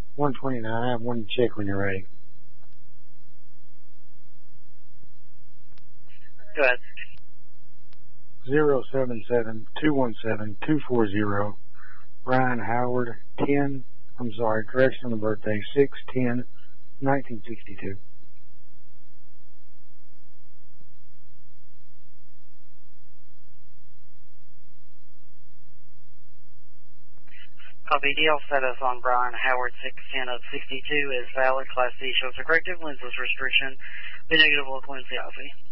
129. I have one to check when you're ready. Go ahead. 077-217-240. Brian Howard, correction on the birthday, 6/10/1962. Copy. DL status on Brian Howard 6/10/62 is valid. Class D shows a corrective lenses restriction. Be negative local NCIC.